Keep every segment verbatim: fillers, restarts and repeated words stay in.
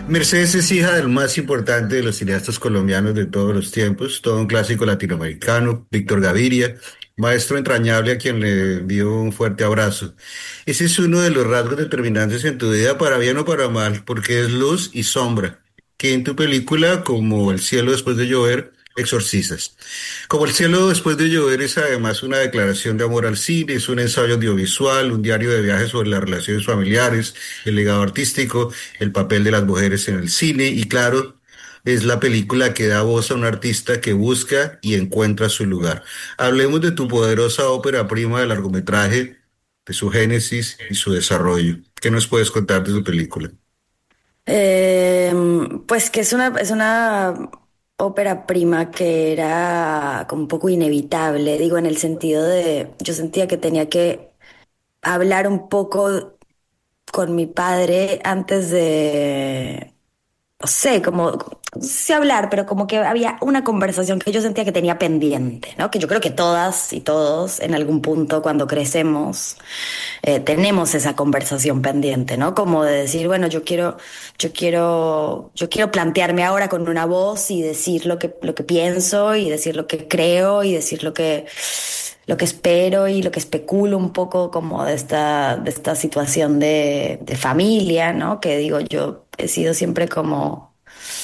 Mercedes es hija del más importante de los cineastas colombianos de todos los tiempos, todo un clásico latinoamericano, Víctor Gaviria, maestro entrañable a quien le envío un fuerte abrazo. Ese es uno de los rasgos determinantes en tu vida, para bien o para mal, porque es luz y sombra, que en tu película, como El cielo después de llover, exorcizas. Como El cielo después de llover es además una declaración de amor al cine, es un ensayo audiovisual, un diario de viajes sobre las relaciones familiares, el legado artístico, el papel de las mujeres en el cine y claro, es la película que da voz a un artista que busca y encuentra su lugar. Hablemos de tu poderosa ópera prima de largometraje, de su génesis y su desarrollo. ¿Qué nos puedes contar de tu película? Eh, pues que es una, es una ópera prima que era como un poco inevitable, digo, en el sentido de, yo sentía que tenía que hablar un poco con mi padre antes de, no sé, como, no sé si hablar, pero como que había una conversación que yo sentía que tenía pendiente, ¿no? Que yo creo que todas y todos en algún punto cuando crecemos eh, tenemos esa conversación pendiente, ¿no? Como de decir, bueno, yo quiero, yo quiero, yo quiero plantearme ahora con una voz y decir lo que, lo que pienso y decir lo que creo y decir lo que, lo que espero y lo que especulo un poco como de esta, de esta situación de, de familia, ¿no? Que digo, yo he sido siempre como,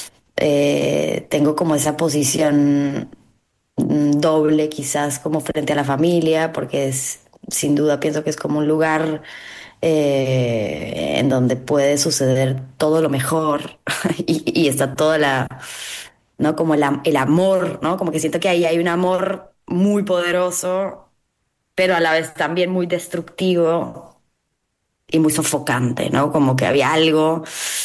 eh, tengo como esa posición mm, doble quizás como frente a la familia, porque es, sin duda pienso que es como un lugar eh, en donde puede suceder todo lo mejor y, y está toda la, ¿no? Como el, am- el amor, ¿no? Como que siento que ahí hay un amor muy poderoso, pero a la vez también muy destructivo y muy sofocante, ¿no? Como que había algo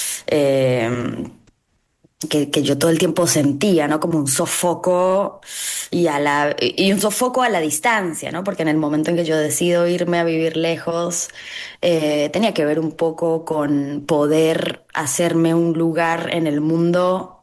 eh, que, que yo todo el tiempo sentía, ¿no? Como un sofoco y, a la, y un sofoco a la distancia, ¿no? Porque en el momento en que yo decido irme a vivir lejos, eh, tenía que ver un poco con poder hacerme un lugar en el mundo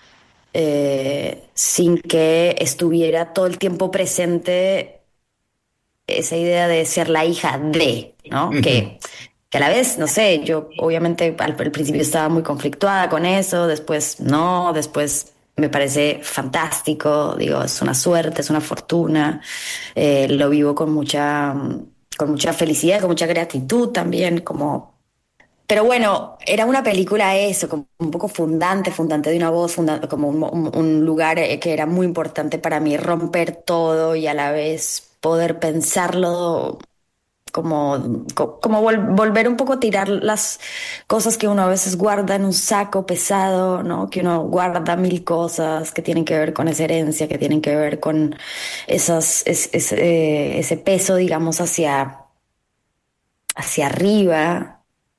eh, sin que estuviera todo el tiempo presente esa idea de ser la hija de, ¿no? Que, que a la vez, no sé, yo obviamente al, al principio estaba muy conflictuada con eso, después no, después me parece fantástico, digo, es una suerte, es una fortuna, eh, lo vivo con mucha, con mucha felicidad, con mucha gratitud también, como... Pero bueno, era una película eso, como un poco fundante, fundante de una voz, fundante, como un, un- un lugar eh, que era muy importante para mí, romper todo y a la vez poder pensarlo como, co- como vol- volver un poco a tirar las cosas que uno a veces guarda en un saco pesado, ¿no? Que uno guarda mil cosas que tienen que ver con esa herencia, que tienen que ver con esas, es- es- eh, ese peso, digamos, hacia, hacia arriba.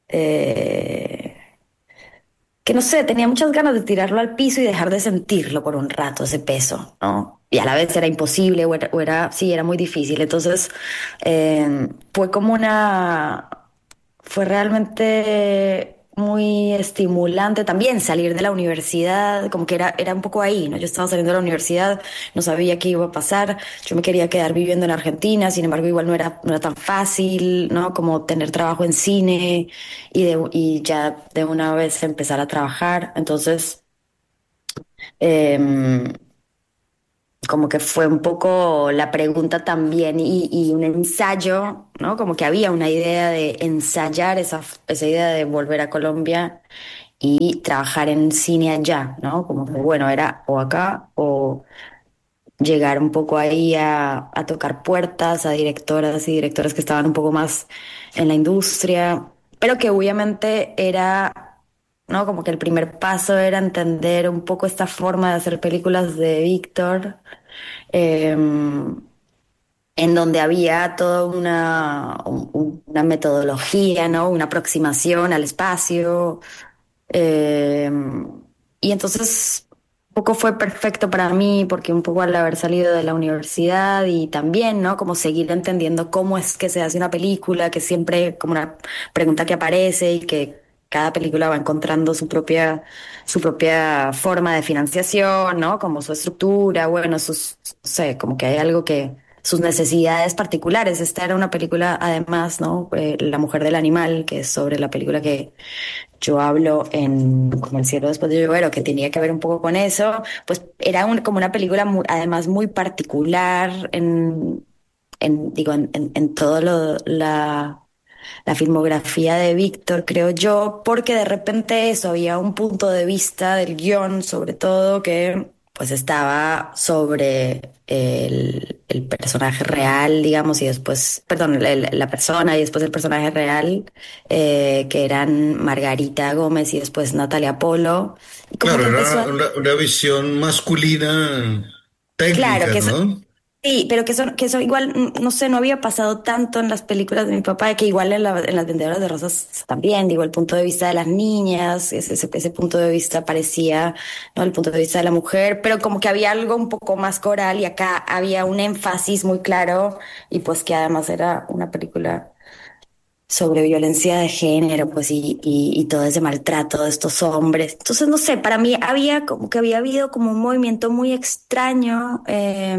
eh, que no sé, tenía muchas ganas de tirarlo al piso y dejar de sentirlo por un rato, ese peso, ¿no? Y a la vez era imposible o era, o era- sí, era muy difícil. Entonces, eh, fue como una, fue realmente muy estimulante también salir de la universidad, como que era, era un poco ahí, ¿no? Yo estaba saliendo de la universidad, no sabía qué iba a pasar, yo me quería quedar viviendo en Argentina, sin embargo, igual no era, no era tan fácil, ¿no? Como tener trabajo en cine y, de, y ya de una vez empezar a trabajar. Entonces, em, como que fue un poco la pregunta también y, y un ensayo, ¿no? Como que había una idea de ensayar esa, esa idea de volver a Colombia y trabajar en cine allá, ¿no? Como que, bueno, era o acá o llegar un poco ahí a, a tocar puertas a directoras y directores que estaban un poco más en la industria, pero que obviamente era, ¿no? Como que el primer paso era entender un poco esta forma de hacer películas de Víctor, eh, en donde había toda una, un- una metodología, ¿no? Una aproximación al espacio. eh, y entonces un poco fue perfecto para mí porque un poco al haber salido de la universidad y también, ¿no? Como seguir entendiendo cómo es que se hace una película, que siempre como una pregunta que aparece y que cada película va encontrando su propia, su propia forma de financiación, ¿no? Como su estructura, bueno, sus, no sé, como que hay algo que sus necesidades particulares. Esta era una película, además, ¿no? Eh, La mujer del animal, que es sobre la película que yo hablo en Como el cielo después de llover, o que tenía que ver un poco con eso, pues era un- como una película mu- además muy particular en, en digo, en, en, en todo lo, la, la filmografía de Víctor, creo yo, porque de repente eso, había un punto de vista del guión, sobre todo, que pues estaba sobre el, el personaje real, digamos, y después, perdón, el- la persona y después el personaje real, eh, que eran Margarita Gómez y después Natalia Polo. Y como Claro, que empezó era a... una, una visión masculina Claro, técnica, que eso, ¿no? sí, pero que eso, que eso igual, mm, no sé, no había pasado tanto en las películas de mi papá, que igual en, la- en las vendedoras de rosas también, digo, el punto de vista de las niñas, ese, ese, ese punto de vista parecía, ¿no? El punto de vista de la mujer, pero como que había algo un poco más coral y acá había un énfasis muy claro y pues que además era una película sobre violencia de género, pues, y, y, y todo ese maltrato de estos hombres. Entonces, no sé, para mí había como que había habido como un movimiento muy extraño, eh,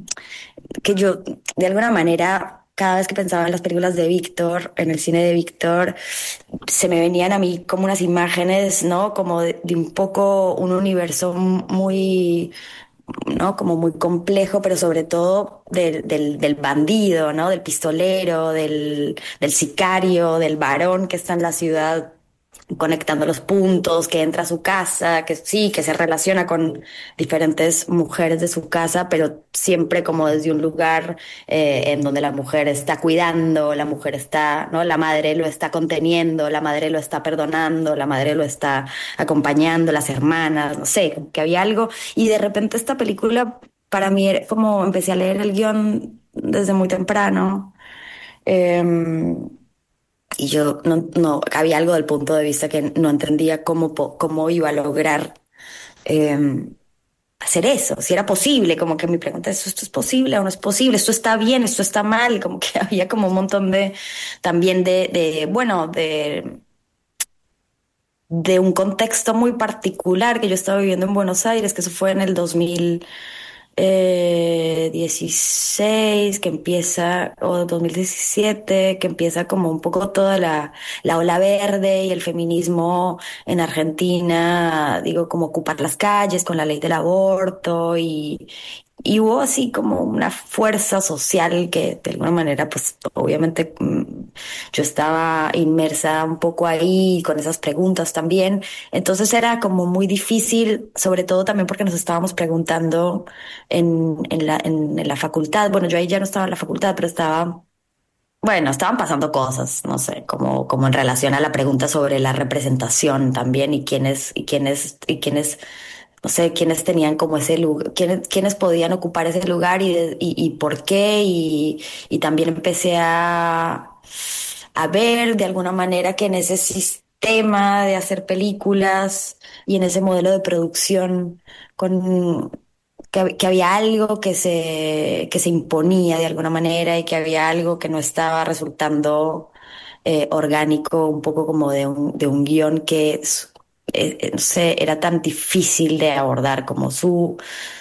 que yo, de alguna manera, cada vez que pensaba en las películas de Víctor, en el cine de Víctor, se me venían a mí como unas imágenes, ¿no? Como de, de un poco un universo muy, ¿no? Como muy complejo, pero sobre todo del, del, del bandido, ¿no? Del pistolero, del, del sicario, del varón que está en la ciudad conectando los puntos, que entra a su casa, que sí, que se relaciona con diferentes mujeres de su casa, pero siempre como desde un lugar eh, en donde la mujer está cuidando, la mujer está, ¿no? La madre lo está conteniendo, la madre lo está perdonando, la madre lo está acompañando, las hermanas, no sé, como que había algo. Y de repente esta película, para mí, era como empecé a leer el guión desde muy temprano. em, y yo no, no, había algo del punto de vista que no entendía cómo, po- cómo iba a lograr eh, hacer eso, si era posible, como que mi pregunta es, ¿esto es posible o no es posible? ¿Esto está bien? ¿Esto está mal? Como que había como un montón de, también de, de bueno, de, de un contexto muy particular que yo estaba viviendo en Buenos Aires, que eso fue en el dos mil eh, dieciséis, que empieza, o dos mil diecisiete, que empieza como un poco toda la, la ola verde y el feminismo en Argentina, digo, como ocupar las calles con la ley del aborto y, y hubo así como una fuerza social que de alguna manera, pues obviamente mm, yo estaba inmersa un poco ahí con esas preguntas también. Entonces era como muy difícil, sobre todo también porque nos estábamos preguntando en, en la, en, en la facultad. Bueno, yo ahí ya no estaba en la facultad, pero estaba, bueno, estaban pasando cosas, no sé, como, como en relación a la pregunta sobre la representación también y quiénes, y quiénes, y quiénes, no sé, quiénes tenían como ese lugar, quiénes, quiénes podían ocupar ese lugar y, de- y, y por qué. Y, y también empecé a, a ver de alguna manera que en ese sistema de hacer películas y en ese modelo de producción con que, hab- que había algo que se, que se imponía de alguna manera y que había algo que no estaba resultando eh, orgánico, un poco como de un, de un guión que, es- eh, eh, no sé, era tan difícil de abordar como su,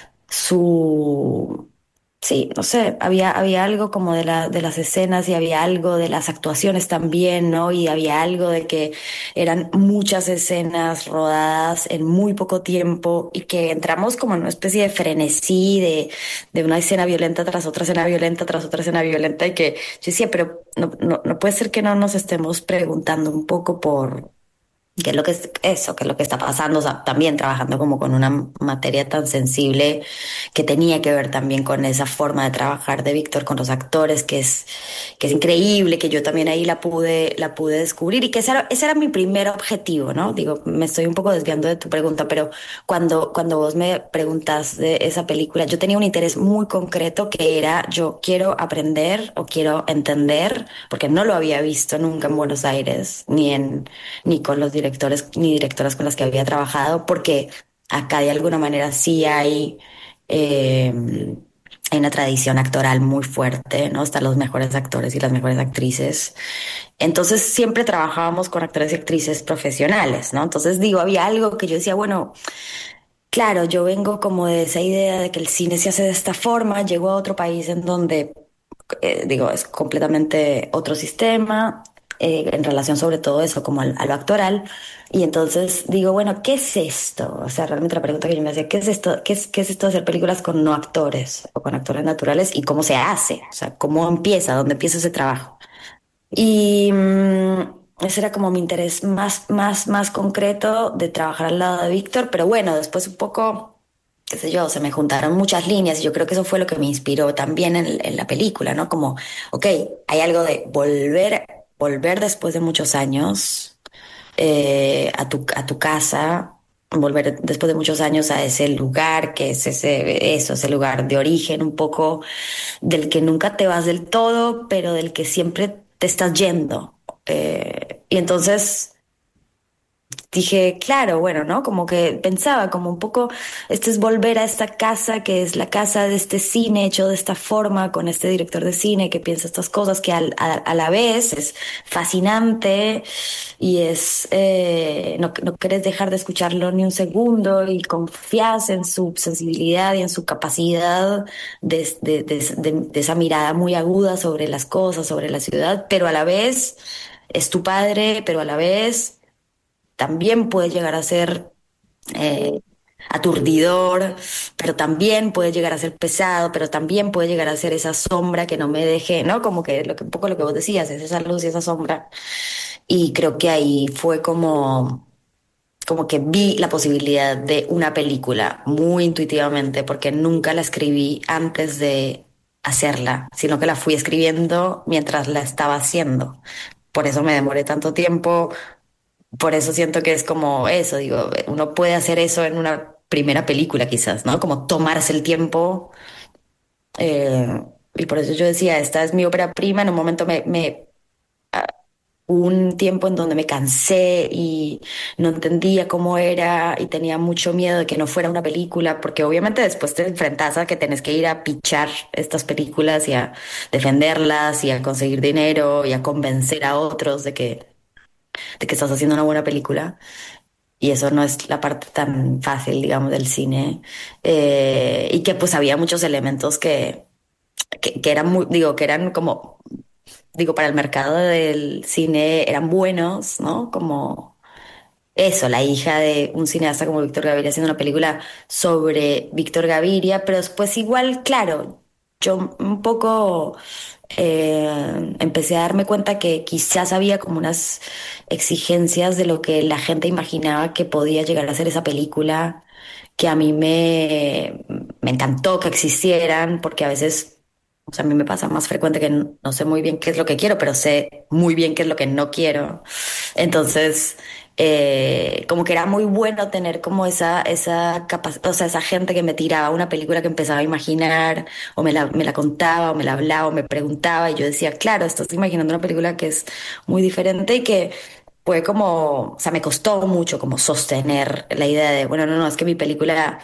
su Sí, no sé, había, había algo como de la, de las escenas y había algo de las actuaciones también, ¿no? Y había algo de que eran muchas escenas rodadas en muy poco tiempo y que entramos como en una especie de frenesí de, de una escena violenta tras otra escena violenta tras otra escena violenta y que yo decía, pero no, no, no puede ser que no nos estemos preguntando un poco por qué es lo que es eso, qué es lo que está pasando, o sea, también trabajando como con una materia tan sensible que tenía que ver también con esa forma de trabajar de Víctor con los actores, que es, que es increíble, que yo también ahí la pude, la pude descubrir y que ese era, ese era mi primer objetivo, ¿no? Digo, me estoy un poco desviando de tu pregunta, pero cuando, cuando vos me preguntas de esa película, yo tenía un interés muy concreto que era, yo quiero aprender o quiero entender, porque no lo había visto nunca en Buenos Aires, ni en ni con los directores ni directoras con las que había trabajado, porque acá de alguna manera sí hay, eh, hay una tradición actoral muy fuerte, ¿no? Están los mejores actores y las mejores actrices. Entonces siempre trabajábamos con actores y actrices profesionales, ¿no? Entonces digo, había algo que yo decía, bueno, claro, yo vengo como de esa idea de que el cine se hace de esta forma, llego a otro país en donde, eh, digo, es completamente otro sistema, eh, en relación sobre todo eso, como al- a lo actoral. Y entonces digo, bueno, ¿qué es esto? O sea, realmente la pregunta que yo me hacía, ¿qué es esto? ¿Qué es, qué es esto de hacer películas con no actores o con actores naturales? ¿Y cómo se hace? O sea, ¿cómo empieza? ¿Dónde empieza ese trabajo? Y mm, ese era como mi interés más, más, más concreto de trabajar al lado de Víctor, pero bueno, después un poco, qué sé yo, se me juntaron muchas líneas y yo creo que eso fue lo que me inspiró también en, en la película, ¿no? Como, ok, hay algo de volver, volver después de muchos años eh, a tu, a tu casa. Volver después de muchos años a ese lugar que es ese, eso, ese lugar de origen, un poco del que nunca te vas del todo, pero del que siempre te estás yendo. Eh, y entonces dije, claro, bueno, ¿no? Como que pensaba, como un poco, este es volver a esta casa que es la casa de este cine hecho de esta forma, con este director de cine que piensa estas cosas, que al- a, a la vez es fascinante y es, eh, no, no querés dejar de escucharlo ni un segundo y confías en su sensibilidad y en su capacidad de, de, de, de, de esa mirada muy aguda sobre las cosas, sobre la ciudad, pero a la vez es tu padre, pero a la vez también puede llegar a ser eh, aturdidor, pero también puede llegar a ser pesado, pero también puede llegar a ser esa sombra que no me deje, ¿no? Como que lo que un poco lo que vos decías, es esa luz y esa sombra. Y creo que ahí fue como, como que vi la posibilidad de una película muy intuitivamente, porque nunca la escribí antes de hacerla, sino que la fui escribiendo mientras la estaba haciendo. Por eso me demoré tanto tiempo, por eso siento que es como eso, digo, uno puede hacer eso en una primera película quizás, ¿no? Como tomarse el tiempo. eh, y por eso yo decía, esta es mi ópera prima, en un momento me, me hubo un tiempo en donde me cansé y no entendía cómo era y tenía mucho miedo de que no fuera una película, porque obviamente después te enfrentas a que tenés que ir a pichar estas películas y a defenderlas y a conseguir dinero y a convencer a otros de que, de que estás haciendo una buena película. Y eso no es la parte tan fácil, digamos, del cine. Eh, y que pues había muchos elementos que, que, que eran muy, digo, que eran como, digo, para el mercado del cine eran buenos, ¿no? Como eso, la hija de un cineasta como Víctor Gaviria haciendo una película sobre Víctor Gaviria, pero después igual, claro, yo un poco eh, empecé a darme cuenta que quizás había como unas exigencias de lo que la gente imaginaba que podía llegar a ser esa película, que a mí me, me encantó que existieran, porque a veces, o sea, a mí me pasa más frecuente que no, no sé muy bien qué es lo que quiero, pero sé muy bien qué es lo que no quiero. Entonces, eh, como que era muy bueno tener como esa, esa capacidad, o sea, esa gente que me tiraba una película que empezaba a imaginar, o me la, me la contaba, o me la hablaba, o me preguntaba, y yo decía, claro, estás imaginando una película que es muy diferente y que fue como, o sea, me costó mucho como sostener la idea de, bueno, no, no, es que mi película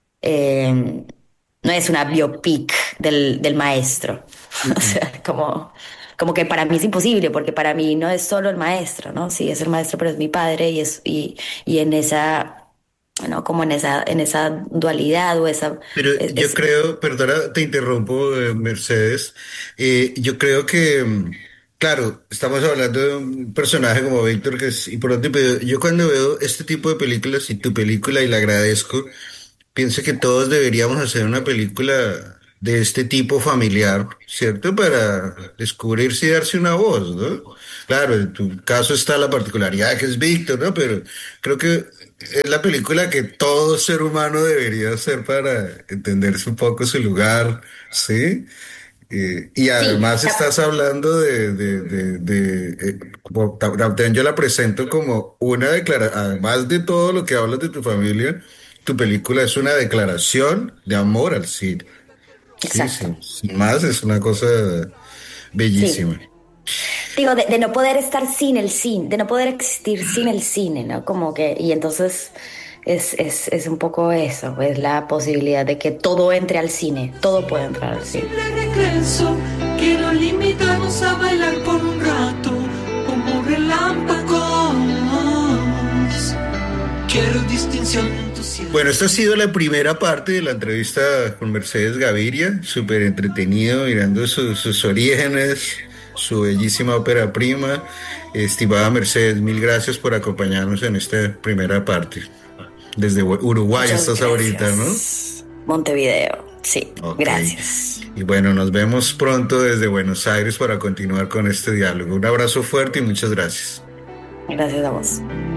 eh, no es una biopic del, del maestro. O Mm, sea, como, como que para mí es imposible, porque para mí no es solo el maestro, ¿no? Sí, es el maestro, pero es mi padre y es, y, y en esa, ¿no? Como en esa, en esa dualidad o esa, Pero es, yo es- creo, perdona, te interrumpo, eh, Mercedes. Eh, yo creo que, mm, claro, estamos hablando de un personaje como Víctor que es importante, pero yo cuando veo este tipo de películas y tu película y la agradezco, pienso que todos deberíamos hacer una película de este tipo familiar, ¿cierto? Para descubrirse y darse una voz, ¿no? Claro, en tu caso está la particularidad que es Víctor, ¿no? Pero creo que es la película que todo ser humano debería hacer para entenderse un poco su lugar, ¿sí? Eh, y sí, además estás hablando de, de, de, de, eh, como ta- también yo la presento como una declaración, además de todo lo que hablas de tu familia, tu película es una declaración de amor al cine. Sí, exacto, sí, sin más es una cosa sí. bellísima. Digo, de, de no poder estar sin el cine, de no poder existir sin el cine, ¿no? Como que, y entonces es, es, es un poco eso, es la posibilidad de que todo entre al cine, todo puede entrar al cine. Simple regreso, quiero limitarnos a bailar por un rato como relámpagos. quiero distinción en tu cielo. Bueno, esta ha sido la primera parte de la entrevista con Mercedes Gaviria, súper entretenido, mirando su- sus orígenes, su bellísima ópera prima. Estimada Mercedes, mil gracias por acompañarnos en esta primera parte. Desde Uruguay Muchas estás ahorita, ¿no? gracias. Montevideo, sí, Ok. gracias. Y bueno, nos vemos pronto desde Buenos Aires para continuar con este diálogo. Un abrazo fuerte y muchas gracias. Gracias a vos.